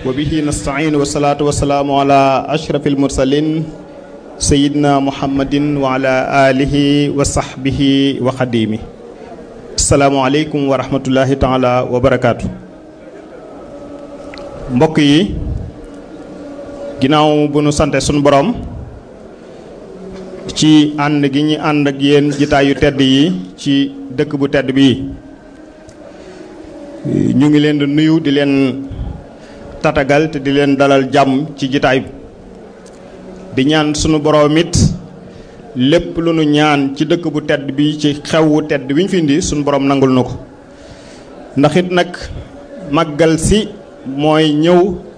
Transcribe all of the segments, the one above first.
وبه نستعين والصلاة والسلام على أشرف المرسلين سيدنا محمد وعلى آله وصحبه وخديمه السلام عليكم ورحمة الله تعالى وبركاته mbokk yi ginnaaw bu nu sante sunu borom ci ànd gi ñi ànd ak yéen jitaay yu tedd yi ci dëkk bu tedd bi ñu ngi leen di nuyu di leen tatagal te di leen dalal jàmm ci jitaay bi di ñaan sunu borom it lépp lu nu ñaan ci dëkk bu tedd bi ci xewwu tedd bi ñu fi indi sunu borom nangul na ko ndax it nag màggal si mooy ñëw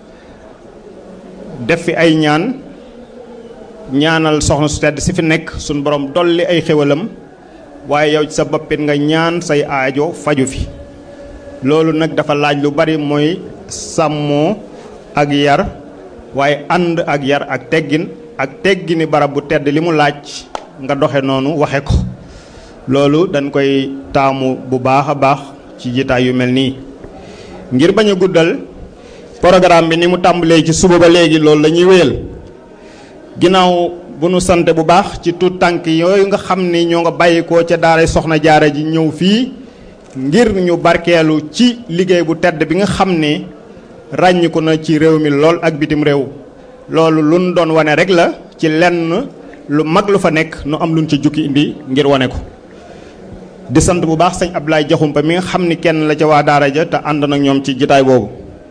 def fi ay ñaanal soxna su tedd si fi nekk sunu borom dolli ay xéwalam waaye yow ci sa boppit nga ñaan say aajo faju fi loolu nag dafa laaj lu bari mooy sàmmoo ak yar waaye ànd ak yar ak teggini barab bu tedd li mu laaj nga doxe noonu waxe ko loolu dañ koy taamu bu baax a baax ci jitaay yu mel nii ngir bañ a guddal programme bi ni mu tàmbalee ci suba ba léegi loolu la ñuy wéyal ginnaaw bu nu sante bu baax ci tuut tànk yooyu nga xam ni ñoo nga bàyyikoo ca daara soxna jaara ji ñëw fii ngir ñu barkeelu ci liggéey bu tedd bi nga xam ni ràññiku na ci réew mi lool ak bitim réew loolu luñ doon wane rek la ci lenn lu mag lu fa nekk nu am luñ ci jukki indi ngir wane ko di sant bu baax sëñ Abdoulaye Jaxumpa mi nga xam ni kenn la ca waa daara ja te ànd nag ñoom ci jitaay boobu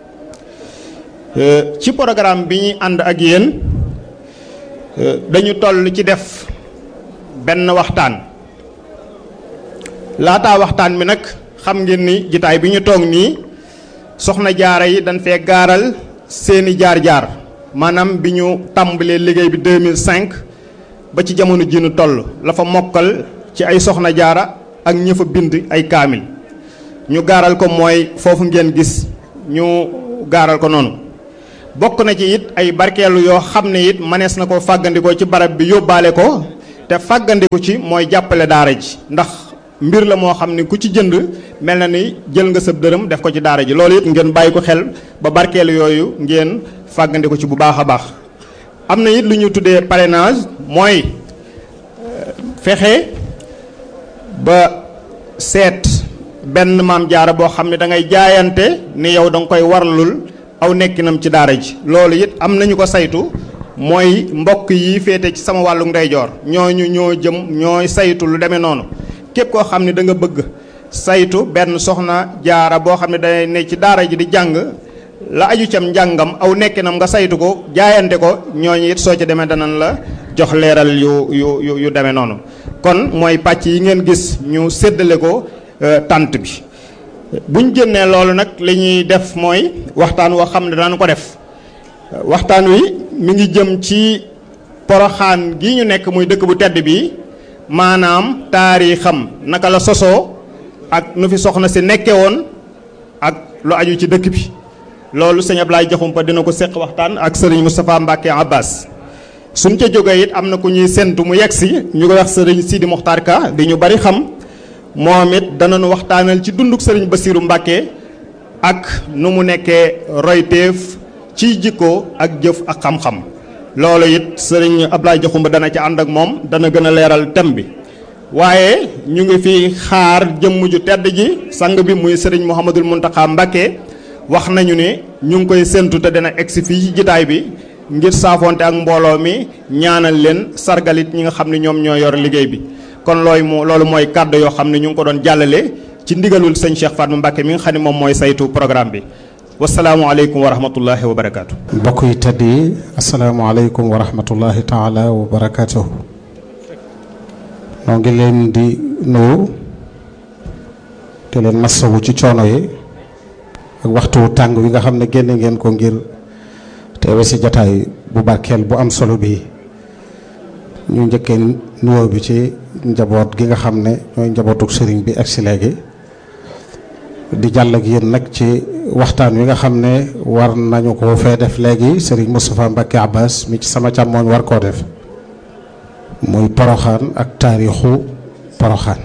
ci programme bi ñuy ànd ak yéen dañu toll ci def benn waxtaan laataa waxtaan bi nag xam ngeen ni jitaay bi ñu toog nii soxna jaara yi dañ fee gaaral seeni jaar-jaar maanaam bi ñu tàmbalee liggéey bi 2005 ba ci jamono ji nu toll la fa mokkal ci ay soxna jaara ak ñë fa bind ay kaamil ñu gaaral ko mooy foofu ngeen gis ñu gaaral ko noonu bokk na ci it ay barkeelu yoo xam ne it manees na ko fàggandikoo ci barab bi yóbbaale ko te fàggandiku ci mooy jàppale daara ji ndax mbir la moo xam ne ku ci jënd mel na ni jël nga sëb dërëm def ko ci daara ji loolu it ngeen bàyyi ko xel ba barkeelu yooyu ngeen fàggandiku ci bu baax a baax am na it lu ñu tuddee parrainage mooy fexe ba seet benn maam jaara boo xam ne da ngay jaayante ni yow da nga koy warlul aw nekkinam ci daara ji loolu it am nañu ko saytu mooy mbokk yi féete ci sama wàllu ndeyjoor ñooñu ñooy saytu lu demee noonu képp koo xam ne da nga bëgg saytu benn soxna jaara boo xam ne day ne ci daara ji di jàng la aju cam njàngam aw nekkinam nga saytu ko jaayante ko ñooñu it soo ci demee danañ la jox leeral yu demee noonu kon mooy pàcc yi ngeen gis ñu séddale ko tant bi buñ génnee loolu nag li ñuy def mooy waxtaan woo xam ne danañ ko def waxtaan wi mi ngi jëm ci poroxaan gi ñu nekk muy dëkk bu tedd bi maanaam taarixam naka la sosoo ak nu fi soxna si nekke woon ak lu aju ci dëkk bi loolu sëñ Ablaye Jaxumpa dina ko seq waxtaan ak sëriñ Moustapha Mbacke Abbas suñ ca jógee it am na ku ñuy séntu mu yegg si ñu koy wax sëriñ Sidi Mokhtar Ka di ñu bari xam moom it danañu waxtaanal ci dunduk sëriñ Bassirou Mbacke ak nu mu nekkee royteef ci jikko ak jëf ak xam-xam loolu it sëriñ Ablaye Jaxumpa dana ci ànd ak moom dana gën a leeral thème bi waaye ñu ngi fi xaar jëmm ju tedd ji sang bi muy sëriñ Mouhamadul Mountakha Mbacke wax nañu ne ñu ngi koy séntu te dana egsi fii ci jitaay bi ngir saafonte ak mbooloo mi ñaanal leen sargalit ñi nga xam ne ñoom ñoo yor liggéey bi kon loolu mooy kàddu yoo xam ne ñu ngi ko doon jàllale ci ndigalul sëñ Cheikh Fatma Mbacke mi nga xam ne moom mooy saytu programme bi wasalaamualeykum wa rahmatullahi wa barakaatu. mbokk yi tedd yi asalaamaaleykum wa rahmatullahi taala wa barakaatu. noo ngi leen di nuyu te leen masawu ci coono yi ak waxtu tàng wi nga xam ne génne ngeen ko ngir teewe si jataay bu barkeel bu am solo bi ñu njëkkee nuyoo bi ci njaboot gi nga xam ne ñooy njabootuk sëriñ bi ak si léegi di jàll ak yéen nag ci waxtaan wi nga xam ne war nañu ko fee def léegi sëriñ Moustapha Mbacke Abbas mi ci sama càmmooñ war koo def muy poroxaan ak taarixu poroxaan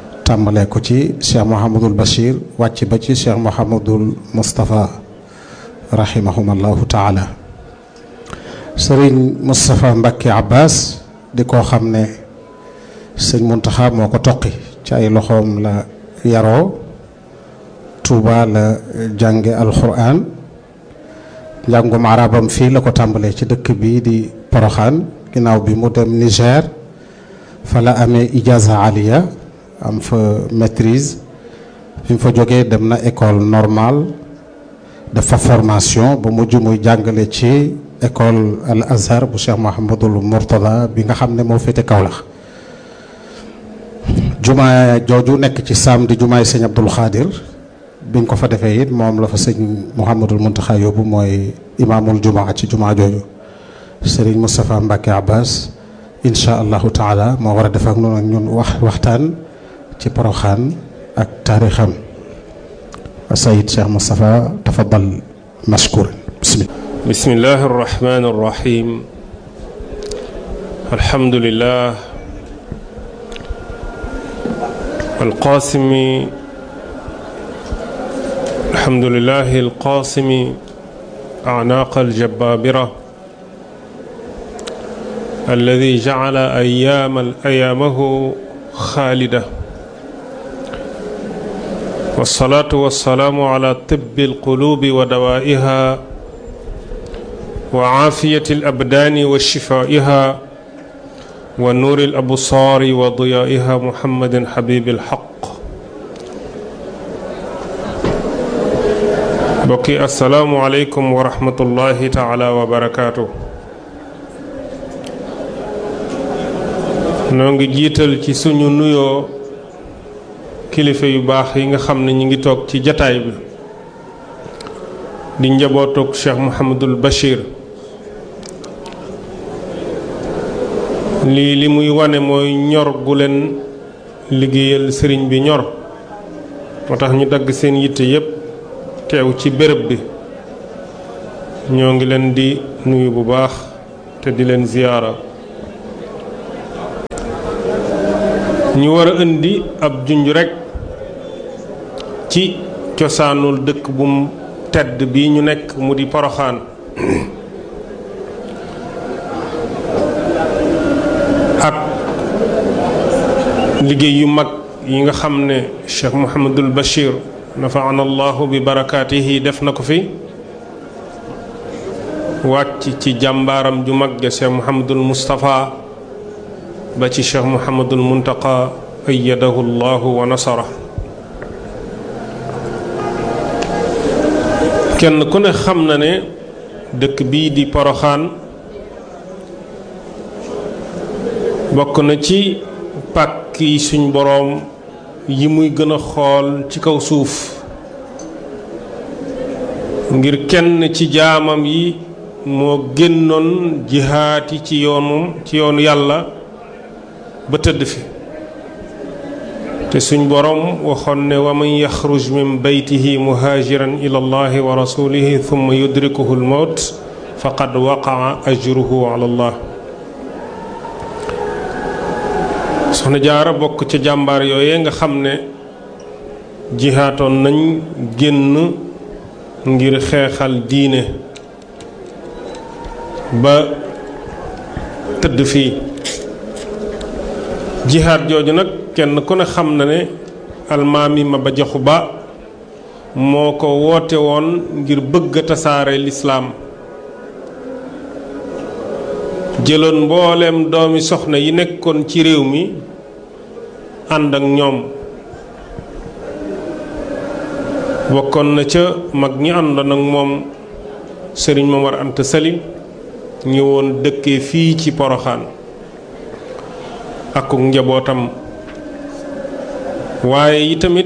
tàmbalee ko ci Cheikh Mouhamadul Bachir wàcc ba ci Cheikh Mouhamadul Moustapha rahimahumallahu taala. sëriñ Moustapha Mbacké Abbas di koo xam ne sëñ Muntaxa moo ko toqi ci ay loxoom la yaroo Touba la jànge alxuraan njàngum arabam fii la ko tàmbalee ci dëkk bi di Poroxaan ginnaaw bi mu dem Niger fa la amee ijaza aliya am fa maîtrise fi mu fa jógee dem na école normale dafa formation ba mujj muy jàngale ci école al azhar bu Cheikh Mouhamadul Mourtada bi nga xam ne moo féete Kaolack. jumaa jooju nekk ci saam di jumaay sëñ Abdul Xaadir biñ ko fa defee it moom la fa sëñ Mouhamadul Muntaxa yóbbu mooy imaamul jumaa ci jumaa jooju. sëriñ Moustapha Mbacké Abbas incha allahu taala moo war a def ak noonu ak ñun waxtaan ci Poroxaan ak taarixam. Sayid Cheikh Moustapha tafaddal mashkur. bismillahi arrahmani arrahim. alhamdulillah alqasimi alhamdulillahi alqasimi a'naq aljabbabira الذي جعل أيامه خالدة والصلاة والسلام على طب القلوب ودوائها وعافية الأبدان وشفائها ونور الأبصار وضيائها محمد حبيب الحق. بقي السلام عليكم ورحمة الله تعالى وبركاته. noo ngi jiital ci suñu nuyoo kilifa yu baax yi nga xam ne ñu ngi toog ci jataay bi di njabootug Cheikh Mouhamadul Bachir. li muy wane mooy ñor gu leen liggéeyal sëriñ bi ñor moo tax ñu dagg seen yitte yépp teew ci béréb bi. ñoo ngi leen di nuyu bu baax te di leen ziyaara. ñu war a indi ab junj rekk ci cosaanul dëkk bu mu tedd bi ñu nekk mu di Poroxaan. ak liggéey yu mag yi nga xam ne Cheikh Mouhamadul Bachir nafaana allahu bi barakaatihi def na ko fi wàcc ci jàmbaaram ju mag ja Cheikh Mouhamadul Moustapha ba ci Cheikh Mouhamadul Muntaqa ayyadahu llahu wa nasara. kenn ku ne xam na ne dëkk bii di Poroxaan bokk na ci pàkk yi suñ boroom yi muy gën a xool ci kaw suuf ngir kenn ci jaamam yi moo génnoon jihaati ci yoonu yàlla ba tëdd fi te suñ boroom waxoon ne wa man yaxruj min baytihi muhaajiran ila allahi wa rasulihi thumma yudrikuhu almawt faqad waqaa ajruhu ala allah. soxna jaara bokk ca jàmbaar yooyee nga xam ne jihaatoon nañ génn ngir xeexal diine ba tëdd fii. jihaat jooju nag kenn ku ne xam na ne almaami Maba Jaxu Ba moo ko woote woon ngir bëgg a tasaare lislaam jëloon mbooleem doomi soxna yi nekkoon ci réew mi ànd ak ñoom. bokkoon na ca mag ñi àndoon ak moom Sëriñ Momar Anta Sali ñëwoon dëkkee fii ci Poroxaan ak njabootam. waaye yi tamit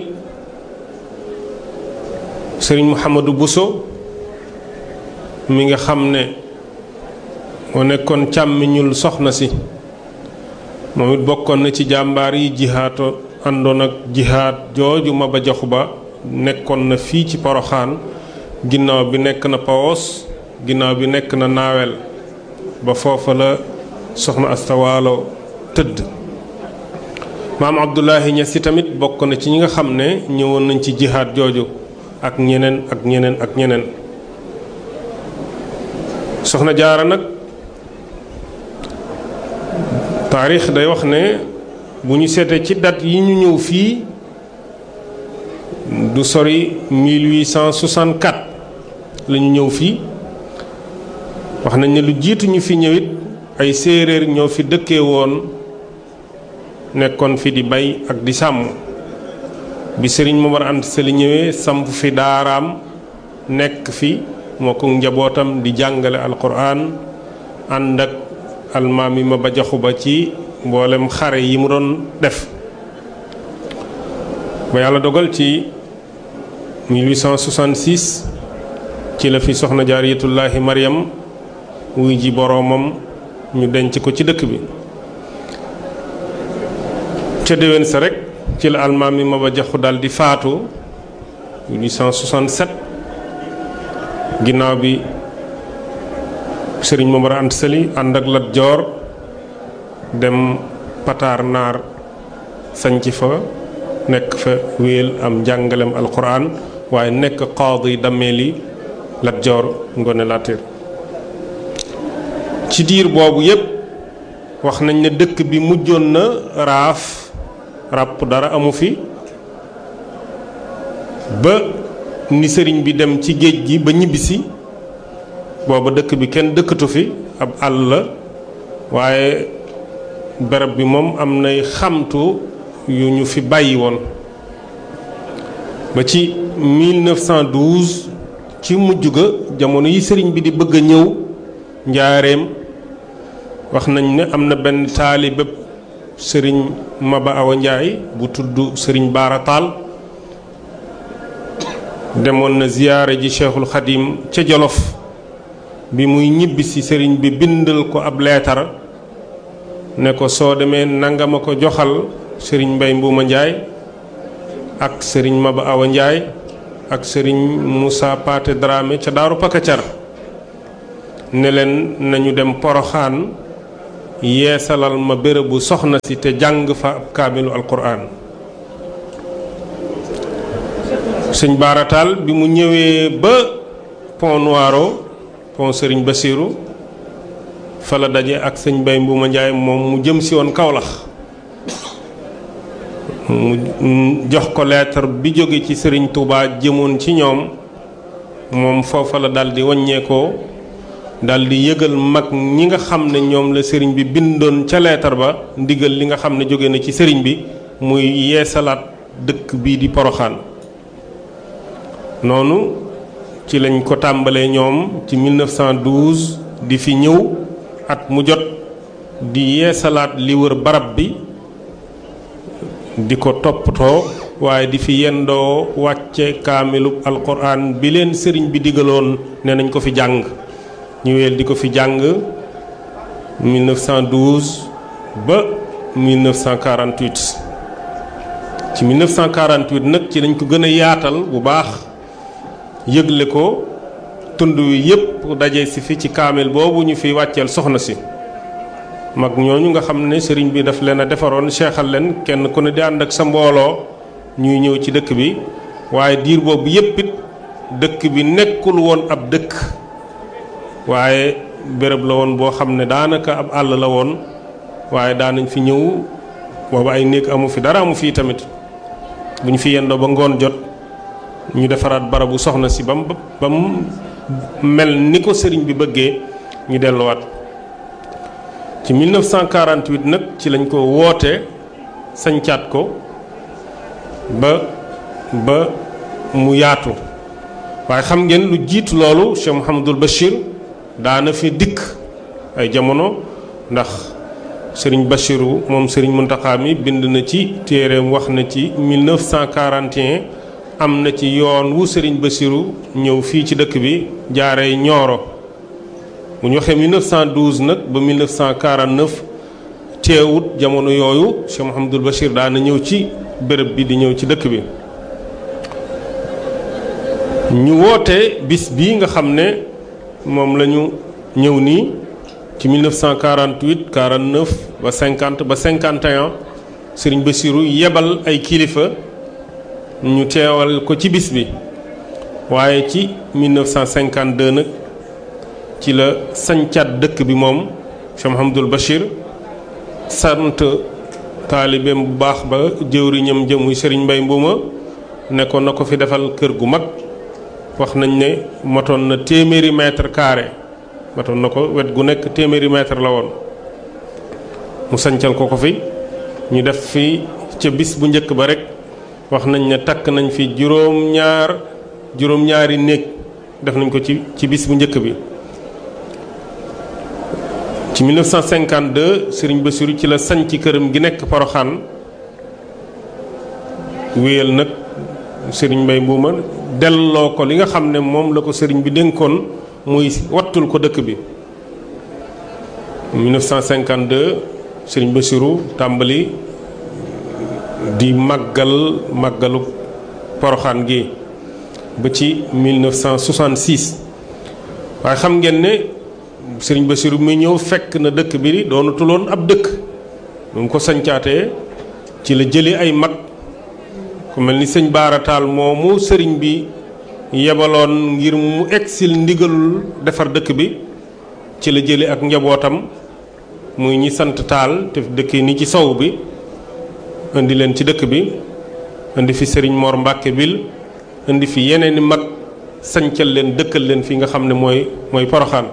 Sëriñ Mouhamadou Bousso mi nga xam ne moo nekkoon càmmiñul soxna si moom it bokkoon na ci jàmbaar yi jihaato àndoon ak jihaat jooju Maba Jaxu Ba nekkoon na fii ci Poroxaan ginnaaw bi nekk na Pawos ginnaaw bi nekk na Naawel ba foofa la soxna Asta Waalo tëdd. maam Abdoulahi Niass tamit bokk na ci ñi nga xam ne ñëwoon nañ ci jihaat jooju ak ñeneen ak ñeneen ak ñeneen. soxna jaara nag taarix day wax ne bu ñu seetee ci date yi ñu ñëw fii du sori 1864 la ñu ñëw fii. wax nañ ne lu jiitu ñu fi ñëwit ay séeréer ñoo fi dëkkee woon nekkoon fi di bay ak di sàmm bi sëriñ Momar Anta Sali ñëwee samp fi daaraam nekk fi moo ko njabootam di jàngale alquran ànd ak almaami ma ba jaxu ba ci mboolem xare yi mu doon def ba yàlla dogal ci 1866 ci la fi soxna jaariyatullaahi Mariam wuy ji boroomam ñu denc ko ci dëkk bi ca déwén sa rek ci la almaami ma ba jaxu dal di faatu 1867 ginnaaw bi sëriñ Momar Anta Sali ànd ak Lat Joor dem Pataar Naar sañc fa nekk fa wéyal am njàngalem alquran waaye nekk qaadi dammeeli Lat Joor Ngoone Latiir ci diir boobu yépp wax nañ ne dëkk bi mujjoon na ràpp dara amu fi ba ni sëriñ bi dem ci géej gi ba ñibbisi booba dëkk bi kenn dëkkatu fi ab àll la waaye barab bi moom am nay xamtu yu ñu fi bàyyi woon ba ci 1912 ci mujj ga jamono yi sëriñ bi di bëgg a ñëw njaareem wax nañ ne am na benn taalibe sëriñ Maba Awa Njaay bu tudd sëriñ Baara Taal demoon na ziyaare ji Cheikhul Xadim ca Jolof bi muy ñibbisi sëriñ bi bindal ko ab leetar ne ko soo demee nanga ma ko joxal sëriñ Mbay Mbuuma Njaay ak sëriñ Maba Awa Njaay ak sëriñ Moussa Paate Dramé ca Daaru Pakacar ne leen nañu dem Poroxaan yeesalal ma bérébu soxna si te jàng fa ab kaamilu alquran sëñ baarataal bi mu ñëwee ba Pont Noiro pont Serigne Bassirou fa la daje ak sëñ Mbay Mbuuma Njaay moom mu jëm si woon Kawlax mu jox ko lettre bi jóge ci Serigne Touba jëmoon ci ñoom moom foofa la daldi wàññeekoo daldi yëgal mag ñi nga xam ne ñoom la sëriñ bi bindoon ca leetar ba ndigal li nga xam ne jóge na ci sëriñ bi muy yeesalaat dëkk bii di Poroxaan noonu ci lañ ko tàmbalee ñoom ci 1912 di fi ñëw at mu jot di yeesalaat li wër barab bi di ko toppatoo waaye di fi yendoo wàcce kaamilu alquran bi leen sëriñ bi digaloon ne nañ ko fi jàng ñu weel di ko fi jàng 1912 ba 1948 ci 1948 nag ci lañ ko gën a yaatal bu baax yëgle ko tund wi yépp daje si fi ci kaamil boobu ñu fi wàcceel soxna si mag ñooñu nga xam ne sëriñ bi daf leen a defaroon seexal leen kenn ku ne di ànd ak sa mbooloo ñuy ñëw ci dëkk bi waaye diir boobu yépp it dëkk bi nekkul woon ab dëkk waaye béréb la woon boo xam ne daanaka ab àll la woon waaye daanañ fi ñëw boobu ay néeg amu fi dara amu fi tamit bu ñu fi yendoo ba ngoon jot ñu defaraat barabu soxna si ba mu mel ni ko sëriñ bi bëggee ñu delluwaat ci 1948 nag ci lañ ko woote sañcaat ko ba mu yaatu waaye xam ngeen lu jiitu loolu Cheikh Mouhamadul Bachir daana fi dikk ay jamono ndax sëriñ Bachiru moom sëriñ Muntaxa mi bind na ci téereem wax na ci 1941 am na ci yoon wu sëriñ Bachiru ñëw fii ci dëkk bi jaaree Ñooro bu ñu waxee 1912 nag ba 1949 teewut jamono yooyu Cheikh Mouhamadul Bachir daana ñëw ci béréb bi di ñëw ci dëkk bi ñu woote bis bii nga xam ne moom la ñu ñëw nii ci 1948 49 ba 50 ba 51 Serigne Bassirou yebal ay kilifa ñu teewal ko ci bis bi waaye ci 1952 nag ci la sancaat dëkk bi moom Cheikh Mouhamadul Bachir sant taalibeem bu baax ba jëwriñam jëm muy Serigne Mbaye Mbuuma nekkoon na ko fi defal kër gu mag wax nañ ne matoon na téeméeri mètre carré matoon na ko wet gu nekk téeméeri mètre la woon mu sancal ko ko fi ñu def fi ca bis bu njëkk ba rek wax nañ ne takk nañ fi juróom-ñaari néeg def nañ ko ci bis bu njëkk bi. ci 1952 Serigne Bassirou ci la sañ ci këram gi nekk Poroxaan wéyal nag Serigne Mbaye Mbuuma delloo ko li nga xam ne moom la ko Serigne bi dénkoon muy wattul ko dëkk bi. 1952 Serigne Bassirou tàmbali di màggalu Poroxaan gi ba ci 1966 waaye xam ngeen ne Serigne Bassirou mi ñëw fekk na dëkk bi doonutuloon ab dëkk mu ko sañcaatee ci la jëlee ay mag ku mel ni sëñ Baara Taal moomu sëriñ bi yebaloon ngir mu egsil ndigalul defar dëkk bi ci la jëlee ak njabootam muy ñi sant Taal te dëkk ni ci sow bi indi leen ci dëkk bi indi fi sëriñ Mor Mbàkke bil indi fi yeneen i mag sañcal leen dëkkal leen fi nga xam ne mooy Poroxaan.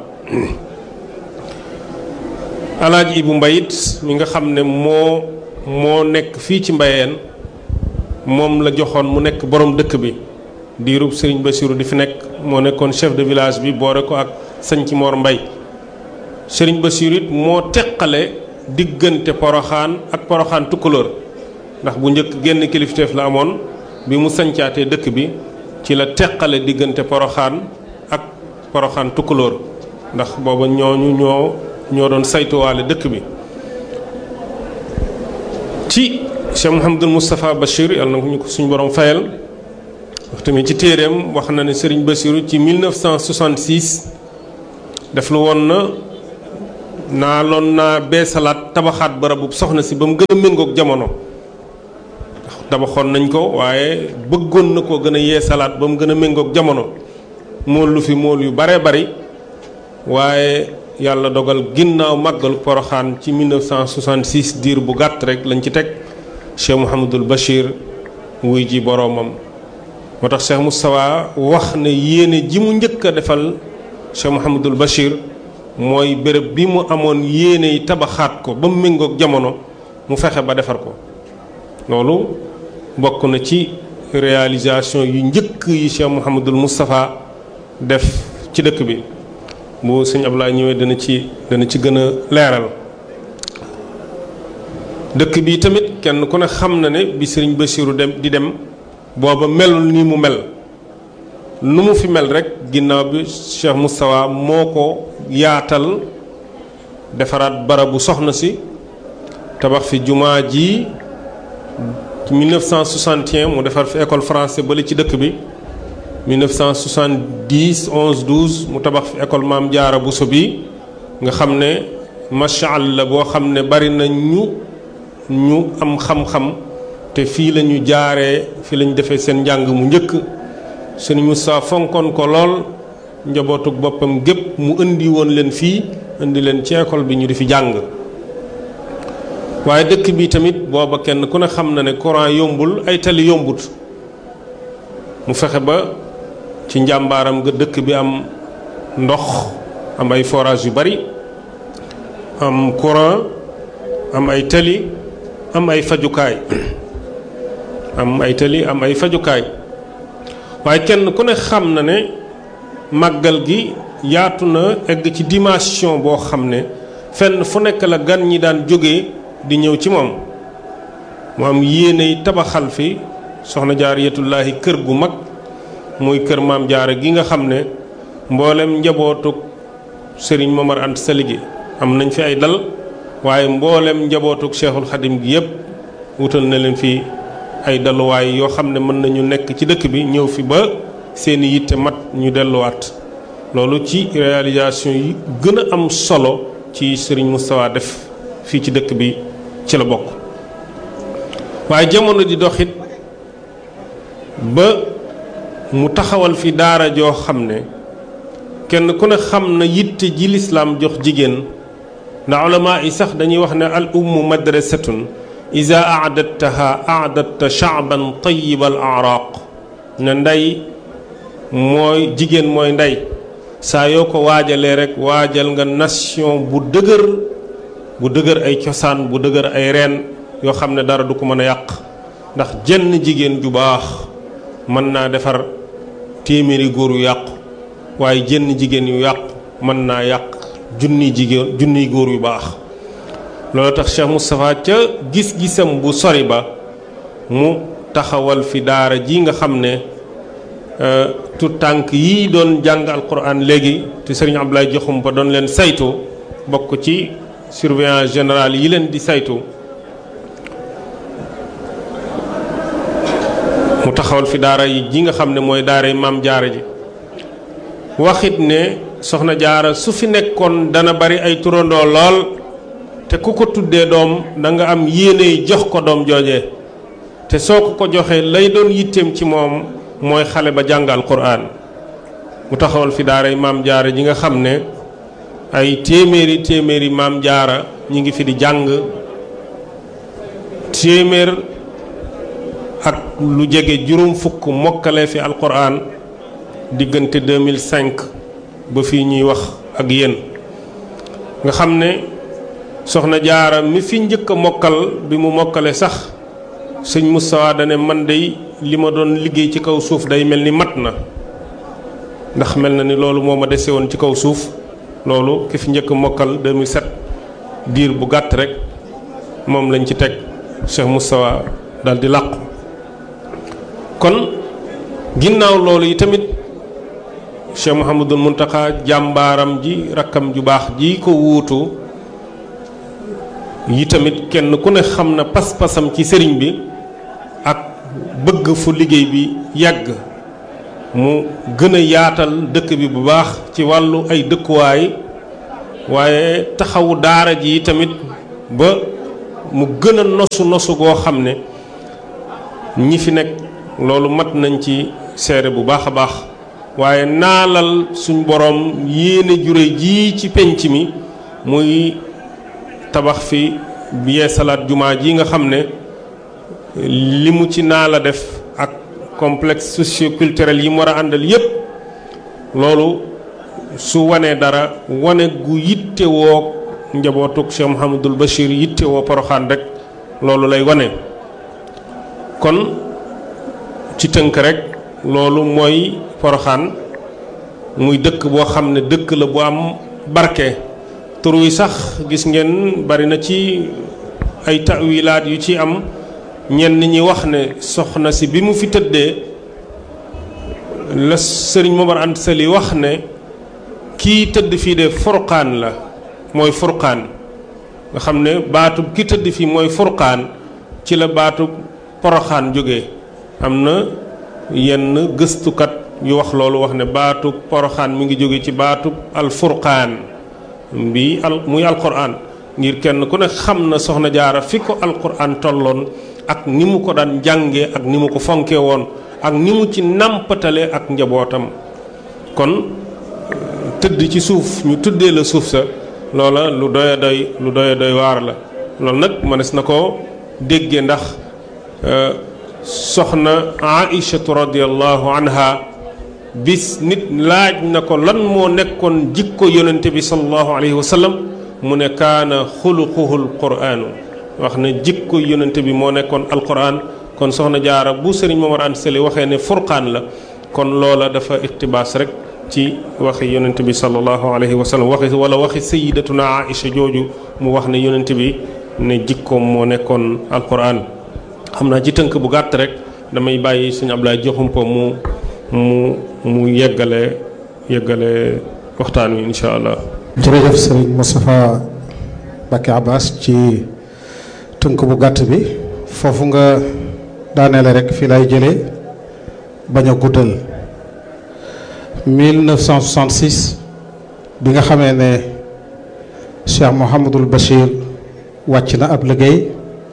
Alaaji Ibu Mbayit mi nga xam ne moo nekk fii ci Mbayeen moom la joxoon mu nekk borom dëkk bi diirub Serigne Bassirou di fi nekk moo nekkoon chef de village bi boore ko ak sañ ci Mor Mbay Serigne Bassirou it moo teqale diggante Poroxaan ak Poroxaan Tukulóor ndax bu njëkk génn kilifteef la amoon bi mu sañcaatee dëkk bi ci la teqale diggante Poroxaan ak Poroxaan Tukulóor ndax booba ñooñu ñoo doon saytuwaale dëkk bi ci Cheikh Mouhamadul Moustapha Bachir yàlla na ñu ko suñu borom fayal wax tamit ci téeréem wax na ne Serigne Bassirou ci 1966 def lu woon naa beesalaat tabaxaat barabu soxna si ba mu gën a méngoog jamono tabaxoon nañ ko waaye bëggoon na koo gën a yeesalaat ba mu gën a méngoog jamono mool lu fi mool yu bare bari waaye yàlla dogal ginnaaw màggalu Poroxaan ci 1966 diir bu gàtt rek lañ ci teg Cheikh Mouhamadul Bachir wuy ji boroomam moo tax Cheikh Moustapha wax ne yéene ji mu njëkk a defal Cheikh Mouhamadul Bachir mooy béréb bi mu amoon yéene yi tabaxaat ko ba mu méngoog jamono mu fexe ba defar ko loolu bokk na ci réalisation yu njëkk yi Cheikh Mouhamadul Moustapha def ci dëkk bi bu sëñ Abdoulaye ñëwee dana ci gën a leeral dëkk bi tamit kenn ku ne xam na ne bi sëriñ Bassirou di dem booba melul ni mu mel nu mu fi mel rek ginnaaw bi Cheikh Moustapha moo ko yaatal defaraat barabu soxna si tabax fi jumaa ji 1961 mu defar fi école français bale ci dëkk bi 1970 11 12 mu tabax fi école Maam Jaara Buso bi nga xam ne macha allah boo xam ne bari na ñu am xam-xam te fii la ñu jaaree fii la ñu defee seen njàng mu njëkk Sëriñ Moussa fonkoon ko lool njabootug boppam gépp mu indi woon leen fii indi leen ci école bi ñu di fi jàng waaye dëkk bi tamit booba kenn ku ne xam na ne courant yombul ay tali yombut mu fexe ba ci njàmbaaram nga dëkk bi am ndox am ay forage yu bari am courant am ay tali am ay fajukaay waaye kenn ku ne xam na ne màggal gi yaatu na egg ci dimension boo xam ne fenn fu nekk la gan ñi daan jóge di ñëw ci moom mu am yéeney tabaxal fi soxna Jaaratullaahi kër gu mag muy kër Maam Jaara gi nga xam ne mboolem njabootug sëriñ Momar Anta Sali gi am nañ fi ay dal waaye mboolem njabootug Cheikhul Khadim gi yépp wutal na leen fi ay daluwaay yoo xam ne mën nañu nekk ci dëkk bi ñëw fi ba seeni yitte mat ñu delluwaat loolu ci réalisation yi gën a am solo ci sëriñ Moustapha def fii ci dëkk bi ci la bokk waaye jamono di doxit ba mu taxawal fi daara joo xam ne kenn ku ne xam na yitte ji lislaam jox jigéen ndax ulama yi sax dañuy wax ne al ummu madrasatun iza aadattaha aadatta shaaban tayiba al araq ne ndey mooy jigéen mooy ndey saa yoo ko waajalee rek waajal nga nation bu dëgër ay cosaan bu dëgër ay reen yoo xam ne dara du ko mën a yàq ndax jenn jigéen ju baax mën naa defar téeméeri góor yu yàqu waaye jenn jigéen yu yàqu mën naa yàq junniy góor yu baax. loolu tax Cheikh Moustapha ca gis-gisam bu sori ba mu taxawal fi daara ji nga xam ne tout tànk yi doon jàng alquran léegi te Serigne Abdoulaye Diakhoum ba doon leen saytu bokk ci surveillant général yi leen di saytu mu taxawal fi daara yi ji nga xam ne mooy daara yi maam jaara ji waxit ne soxna jaara su fi nekkoon dana bari ay turandoo lool te ku ko tuddee doom da nga am yéene jox ko doom joojee te soo ko joxee lay doon yitteem ci moom mooy xale ba jàngal Qur'an mu taxawal fi daara yi maam jaara ji nga xam ne ay téeméeri maam jaara ñi ngi fi di jàng téeméer ak lu jege juróom fukk mokkale fi alquran diggante 2005 ba fii ñuy wax ak yéen nga xam ne soxna jaara mi fi njëkk a mokkal bi mu mokkale sax sëñ Moustapha dane man day li ma doon liggéey ci kaw suuf day mel ni mat na ndax mel na ni loolu moo ma dese woon ci kaw suuf loolu ki fi njëkk a mokkal 2007 diir bu gàtt rek moom lañ ci teg Cheikh Moustapha dal di làqu kon ginnaaw loolu yi tamit Cheikh Mouhamadul Mountakha jàmbaaram ji rakkam ju baax ji ko wuutu yi tamit kenn ku ne xam na pas-pasam ci sëriñ bi ak bëgg fu liggéey bi yàgg mu gën a yaatal dëkk bi bu baax ci wàllu ay dëkkuwaay waaye taxawu daara ji tamit ba mu gën a nosu goo xam ne ñi fi nekk loolu mat nañ ci seere bu baax a baax waaye naalal suñ borom yéene jure ji ci penc mi muy tabax fi biyee salaat jumaa ji nga xam ne li mu ci naa la def ak complexe socio-culturel yi mu war a àndal yépp loolu su wanee dara wane gu yittewoo njabootug Cheikh Mouhamadul Bachir yittewoo Poroxaan rek loolu lay wane kon ci tënk rek loolu mooy Poroxaan muy dëkk boo xam ne dëkk la bu am barke tur wi sax gis ngeen bari na ci ay tawilaat yu ci am ñenn ñi wax ne soxna si bi mu fi tëddee la sëriñ Momar Anta Sali wax ne kii tëdd fii de furqaan la mooy furqaan nga xam ne baatub ki tëdd fii mooy furqaan ci la baatub Poroxaan jóge am na yenn gëstukat yu wax loolu wax ne baatub Poroxaan mi ngi jóge ci baatub alfurqaan bi muy alquran ngir kenn ku ne xam na soxna jaara fi ko alquran tolloon ak ni mu ko daan jànge ak ni mu ko fonke woon ak ni mu ci nàmpatale ak njabootam kon tëdd ci suuf ñu tuddee la suuf sa loola lu doy doy waar la loolu nag mënees na ko dégge ndax soxna aïchatu radiallahu anha bis nit laaj na ko lan moo nekkoon jikko yonente bi sallallahu alayhi wa sallam mu ne kaana xuluquhu alquraanu wax ne jikko yonente bi moo nekkoon alquran kon soxna jaara bu sëriñ Momar Anta Sali waxee ne furqaan la kon loola dafa iqtibaas rek ci waxi yonente bi sallallahu alayhi wa sallam waxi sayidatuna aïcha jooju mu wax ne yonente bi ne jikkoom moo nekkoon alquran xam naa ci tënk bu gàtt rek damay bàyyi sëñ Abdoulaye Diakhoum mu yeggale waxtaan wi incha allah. jërëjëf sëriñ Moustapha Mbacké Abbas ci tënk bu gàtt bi foofu nga daaneele rek fii lay jëlee bañ a guddal 1966 bi nga xamee ne Cheikh Mouhamadul Bachir wàcc na ab liggéey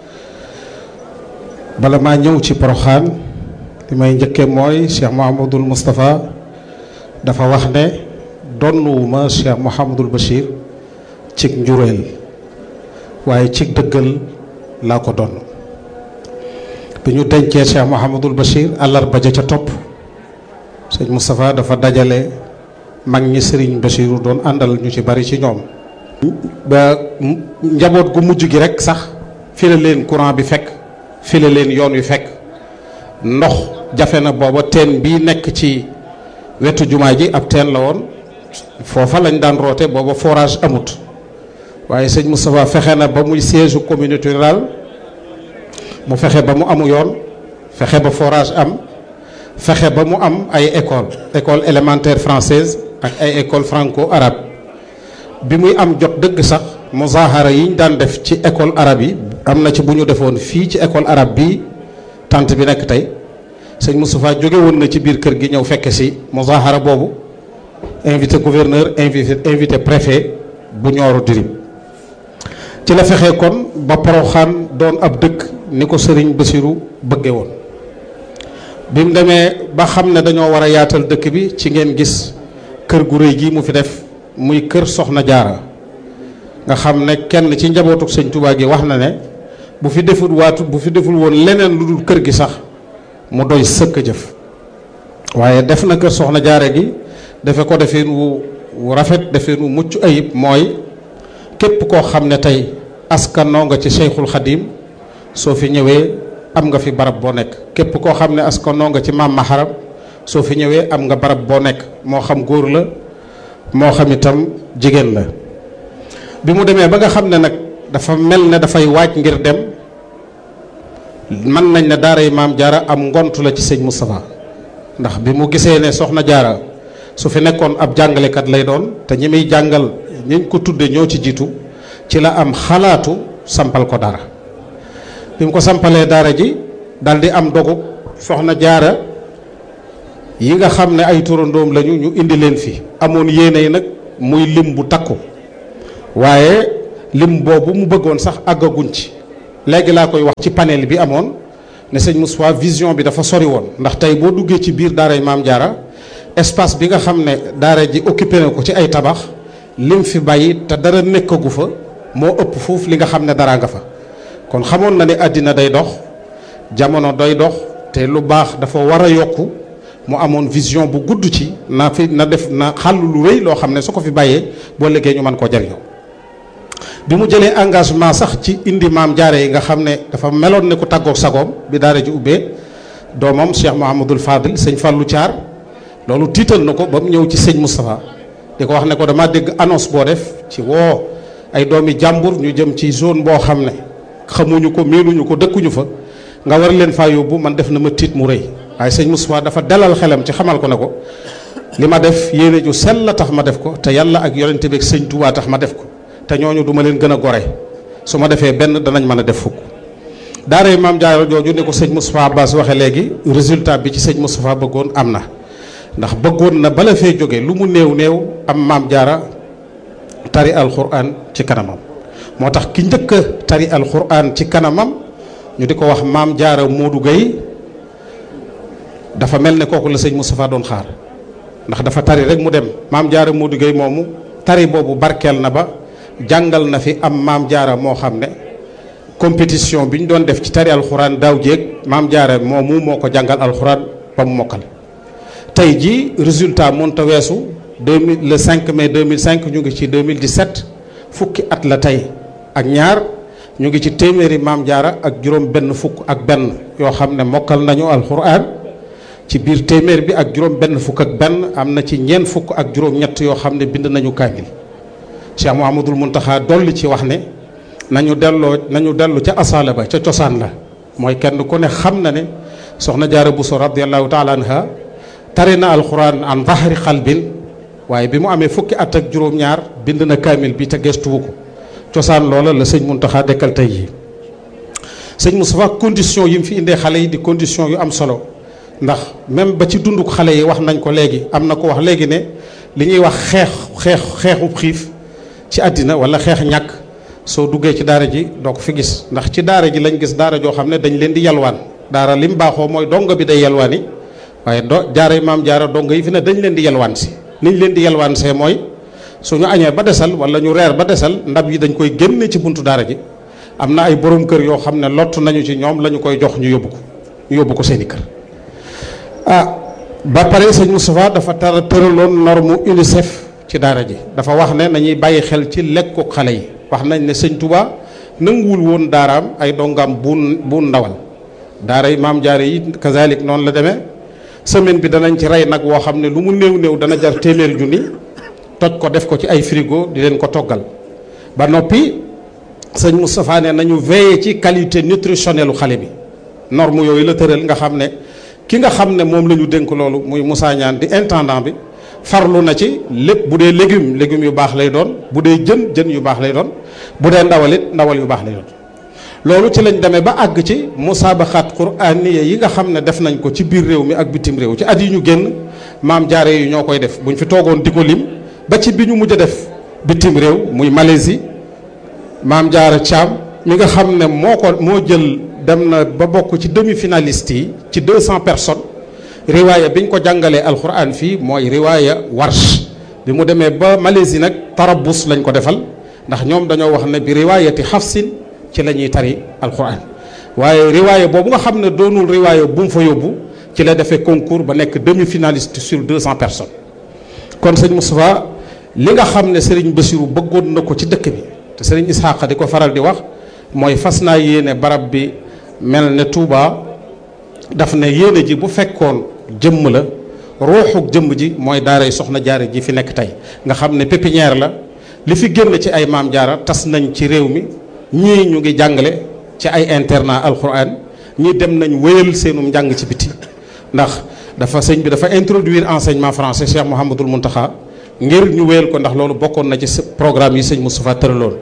bala maa ñëw ci Poroxaan li may njëkkee mooy Cheikh Mouhamadul Moustapha dafa wax ne donnuwuma Cheikh Mouhamadul Bachir cig njureel waaye cig dëggal laa ko donn bi ñu dencee Cheikh Mouhamadul Bachir àllarba ja ca topp sëñ Moustapha dafa dajale mag ñi sëriñ Bachiru doon àndal ñu ci bari ci ñoom ba njaboot gu mujj gi rek sax fi la leen courant bi fekk fi la leen yoon wi fekk ndox jafe na booba teen bi nekk ci wetu jumaa ji ab teen la woon foofa lañ daan roote booba forage amut waaye sëñ Moustapha fexe na ba muy siège communauté rurale mu fexe ba mu amu yoon fexe ba forage am fexe ba mu am ay école élémentaire française ak ay école franco-arabe bi muy am jot dëgg sax muzahara yi ñu daan def ci école arabe yi am na ci bu ñu defoon fii ci école arabe bi tant bi nekk tey sëñ Moustapha jóge woon na ci biir kër gi ñëw fekke si muzahara boobu invité gouverneur invité préfet bu Nioro du Rip ci la fexe kon ba Porokhane doon ab dëkk ni ko sëriñ Bassirou bëgge woon bi mu demee ba xam ne dañoo war a yaatal dëkk bi ci ngeen gis kër gu rëy gi mu fi def muy kër Soxna Jaara nga xam ne kenn ci njabootuk sëñ Touba gi wax na ne bu fi deful woon leneen lu dul kër gi sax mu doy sëkk jëf waaye def na kër Soxna Jaara gi defe ko defeen wu rafet defeen wu mucc ayib mooy képp koo xam ne tey askanoo nga ci Cheikhul Khadim soo fi ñëwee am nga fi barab boo nekk képp koo xam ne askanoo nga ci Maam Maharam soo fi ñëwee am nga barab boo nekk moo xam góor la moo xam itam jigéen la bi mu demee ba nga xam ne nag dafa mel ne dafay waaj ngir dem mën nañ ne daara yi Maam Jaara am ngontu la ci sëñ Moustapha ndax bi mu gisee ne Soxna Jaara su fi nekkoon ab jàngalekat lay doon te ñi muy jàngal ñiñ ko tudde ñoo ci jiitu ci la am xalaatu sampal ko dara bi mu ko sampalee daara ji dal di am dogu Soxna Jaara yi nga xam ne ay turandoom lañu ñu indi leen fi amoon yéene yi nag muy lim bu takku waaye lim boobu mu bëggoon sax àggaguñ ci léegi laa koy wax ci panel bi amoon ne sëñ Moustapha vision bi dafa sori woon ndax tey boo duggee ci biir daaray Maam Jaara espace bi nga xam ne daara ji occupé na ko ci ay tabax lim fi bàyyi te dara nekkagu fa moo ëpp foofu li nga xam ne dara nga fa kon xamoon na ne àddina day dox jamono day dox te lu baax dafa war a yokku mu amoon vision bu gudd ci na xàll lu rëy loo xam ne su ko fi bàyyee boo liggéey ñu mën koo jariñoo bi mu jëlee engagement sax ci indi Maam Jaara yi nga xam ne dafa meloon ne ku tàggoog sagoom bi daara ji ubbee doomam Cheikh Mouhamadul Fadil sëñ Fallou Thiar loolu tiital na ko ba mu ñëw ci sëñ Moustapha di ko wax ne ko damaa dégg annonce boo def ci woo ay doomi jàmbur ñu jëm ci zone boo xam ne xamuñu ko miinuñu ko dëkkuñu fa nga war leen faa yóbbu man def na ma tiit mu rëy waaye sëñ Moustapha dafa dalal xelam ci xamal ko ne ko li ma def yéene ju sell la tax ma def ko te yàlla ak yonente bi ak sëñ Touba tax ma def ko te ñooñu du ma leen gën a gore su ma defee benn danañ mën a def fukk daara Maam Jaara jooju ne ko sëñ Moustapha Abbas waxe léegi résultat bi ci sëñ Moustapha bëggoon am na ndax bëggoon na bala fee jóge lu mu néew néew am Maam Jaara tari alquran ci kanamam moo tax ki njëkk a tari alquran ci kanamam ñu di ko wax Maam Jaara Modou Gueye dafa mel ne kooku la sëñ Moustapha doon xaar ndax dafa tari rek mu dem Maam Jaara Modou Gueye moomu tari boobu barkeel na ba jàngal na fi am Maam Jaara moo xam ne compétition bi ñu doon def ci tari alxuraan daaw jéeg Maam Jaara moomu moo ko jàngal alxuraan ba mu mokkal tey jii résultat mënta weesu le 5 mai 2005 ñu ngi ci 2017 fukki at la tey ak ñaar ñu ngi ci téeméeri Maam Jaara ak juróom benn fukk ak benn yoo xam ne mokkal nañu alxuraan ci biir téeméer bi ak juróom benn fukk ak benn am na ci ñeent fukk ak juróom ñett yoo xam ne bind nañu kaamil Cheikh Mouhamadoul Mountakha dolli ci wax ne nañu dellu ca asaala ba ca cosaan la mooy kenn ku ne xam na ne Soxna Jaara Buso radiyallahu taala anha tari na alxuraan an zahri xalbin waaye bi mu amee fukki at ak juróom-ñaar bind na kaamil bi te gestuwu ko cosaan loola la sëñ Mountakha dekkal tey yi sëñ Moustapha condition yi mu fi indee xale yi di condition yu am solo ndax même ba ci dunduk xale yi wax nañ ko léegi am na ko wax léegi ne li ñuy wax xeexub xiif ci àddina wala xeex ñàkk soo duggee ci daara ji doo ko fi gis ndax ci daara ji lañ gis daara joo xam ne dañ leen di yalwaan daara lim baaxoo mooy donga bi day yalwaani waaye jaaray Maam Jaara donga yi fi ne dañ leen di yalwaan si niñ leen di yelwaan see mooy suñu añee ba desal wala ñu reer ba desal ndab yi dañ koy génne ci buntu daara ji am na ay borom kër yoo xam ne lott nañu ci ñoom la ñu koy jox ñu yóbbu ko seeni kër. ba pare sëñ Moustapha dafa tëraloon norme UNICEF ci daara ji dafa wax ne nañuy bàyyi xel ci lekku xale yi wax nañ ne sëñ Touba nanguwul woon daaraam ay dongam bu ndawal daara yi maam jaare yi kazalik noonu la demee semaine bi danañ ci rey nag woo xam ne lu mu néew dana jar téeméer junni toj ko def ko ci ay frigo di leen ko toggal ba noppi sëñ Moustapha ne nañu veiller ci qualité nutritionnelle u xale bi norme yooyu la tëral nga xam ne ki nga xam ne moom la ñu dénk loolu muy Moussa Niane di intendant bi farlu na ci lépp bu dee légumes yu baax lay doon bu dee jën yu baax lay doon bu dee ndawal yu baax lay doon loolu ci lañ demee ba àgg ci musaabaxaat quraaniya yi nga xam ne def nañ ko ci biir réew mi ak bitim réew ci at yi ñu génn maam jaare yu ñoo koy def buñ fi toogoon di ko lim ba ci bi ñu mujj a def bitim réew muy Malaisie maam jaara Thiam mi nga xam ne moo jël dem na ba bokk ci demi-finaliste yi ci 200 personnes riwaaya bi ñu ko jàngalee alquran fii mooy riwaaya warsh bi mu demee ba Malaisie nag tarabus lañ ko defal ndax ñoom dañoo wax ne bi riwaayati xafsin ci la ñuy tari alquran waaye riwaaya boobu nga xam ne doonul riwaaya bu mu fa yóbbu ci la defee concours ba nekk demi-finaliste sur 200 personnes kon sëñ Moustapha li nga xam ne Serigne Bassirou bëggoon na ko ci dëkk bi te Serigne Ishaqa di ko faral di wax mooy fas naa yéene barab bi mel ne Touba daf ne yéene ji bu fekkoon jëmm la ruuxuk jëmm ji mooy daaray soxna jaara ji fi nekk tey nga xam ne pépinière la li fi génn ci ay maam jaara tas nañ ci réew mi ñii ñu ngi jàngale ci ay internat alquran ñii dem nañ wéyal seenum njàng ci biti ndax sëñ bi dafa introduire enseignement français Cheikh Mouhamadoul Mountakha ngir ñu wéyal ko ndax loolu bokkoon na ci programme yi sëñ Moustapha tëraloon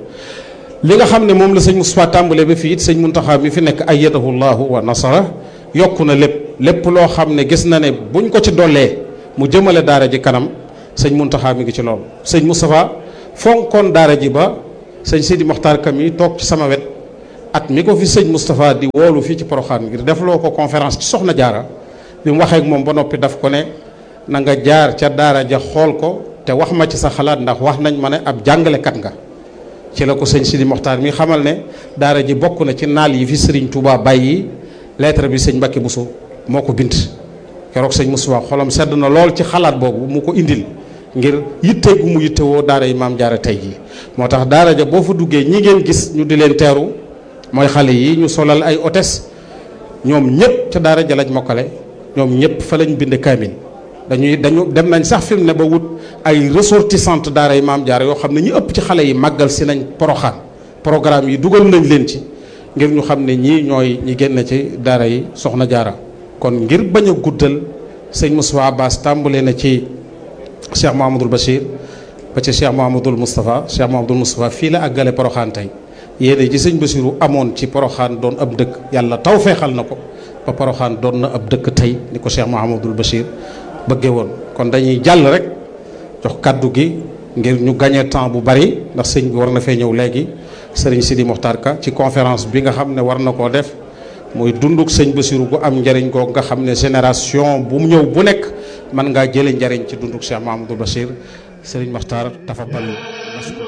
li nga xam ne moom la sëñ Moustapha tàmbalee ba fii it sëñ Mountakha mi fi nekk ayyadahu llahu wa nasara yokku na lépp loo xam ne gis na ne buñ ko ci dollee mu jëmale daara ji kanam sëñ Mountakha mi ngi ci loolu sëñ Moustapha fonkoon daara ji ba sëñ Sidi Mokhtar Kam yi toog ci sama wet at mi ko fi sëñ Moustapha di woolu fii ci Porokhane ngir defloo ko conférence ci Soxna Jaara bi mu waxee ak moom ba noppi daf ko ne na nga jaar ca daara ja xool ko te wax ma ci sa xalaat ndax wax nañ ma ne ab jàngalekat nga ci la ko sëñ Sidi Mokhtar mi xamal ne daara ji bokk na ci naal yi fi Serigne Touba bàyyi lettre bi sëñ Mbacké Bousso moo ko bind keroog sëñ Moustapha xolam sedd na lool ci xalaat boobu mu ko indil ngir yitte gu mu yitte woo daara yi maam jaara tey jii moo tax daara ja boo fa duggee ñi ngeen gis ñu di leen teeru mooy xale yi ñu solal ay hôtesse ñoom ñëpp ca daara ja lañ mokkale ñoom ñëpp fa lañ bind kaamil dañu dem nañ sax fi mu ne ba wut ay ressortissante daara yi maam jaara yoo xam ne ñu ëpp ci xale yi màggal si nañ Porokhane programme yi dugal nañ leen ci ngir ñu xam ne ñii ñooy ñi génn ci daara yi soxna jaara kon ngir bañ a guddal sëñ Moustapha Abbas tàmbale na ci Cheikh Mouhamadoul Bachir ba ci Cheikh Mouhamadoul Moustapha fii la àggale Porokhane tey yéene ji sëñ Bassirou amoon ci Porokhane doon ab dëkk yàlla taw feexal na ko ba Porokhane doon na ab dëkk tey ni ko Cheikh Mouhamadoul Bachir bëggee woon kon dañuy jàll rek jox kàddu gi ngir ñu gagné temps bu bari ndax sëñ bi war na fee ñëw léegi sëriñ Sidi Mokhtar Ka ci conférence bi nga xam ne war na koo def muy dunduk sëñ Bassirou gu am njëriñ googu nga xam ne génération bu mu ñëw bu nekk mën ngaa jële njëriñ ci dunduk Cheikh Mouhamadoul Bachir sëriñ Mokhtar tafaddal mashkur.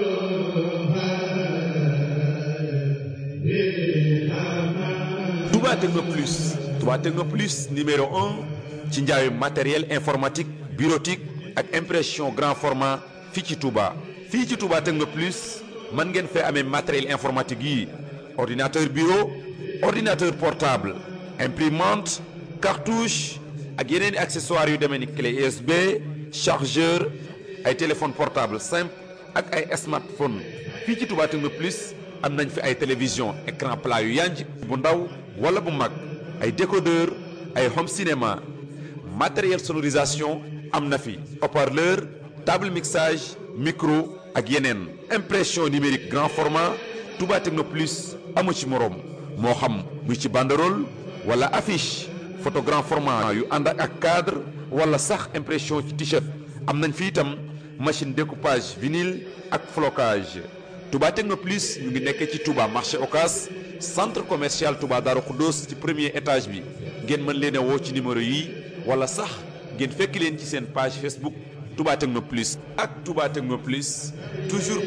Touba Techno Plus numéro 1 ci njaayu matériel informatique bureautique ak impression grand format fii ci Touba. fii ci Touba Techno Plus mën ngeen fee amee matériel informatique yi ordinateur bureau ordinateur portable imprimante cartouche ak yeneen i accessoires yu demee ni clé USB chargeur ay téléphone portable simple ak ay smartphone fii ci Touba Techno Plus am nañ fi ay télévision écran plat yu yanj bu ndaw wala bu mag ay décodeur ay home cinéma matériel sonorisation am na fi haut-parleur table mixage micro ak yeneen impression numérique grand format Touba Techno Plus amu ci moroom moo xam muy ci banderole wala affiche photo grand format yu ànd ak cadre wala sax impression ci t-shirt am nañ fi itam machine découpage vinyle ak flocage Touba Techno Plus ñu ngi nekkee ci Touba marché Ocass centre commercial Touba Darou Khoudoss ci premier étage bi ngeen mën leen a woo ci numéro yi wala sax ngeen fekk leen ci seen page Facebook Touba Techno Plus ak Touba Techno Plus toujours